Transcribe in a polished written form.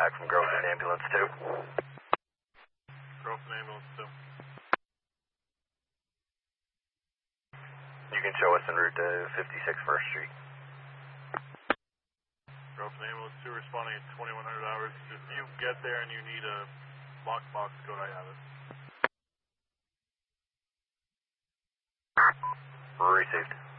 back from Groveland Ambulance 2. Groveland Ambulance 2. You can show us en route to 56 First Street. Groveland Ambulance 2 responding at 2100 hours. If you get there and you need a lockbox code, I have it. Received.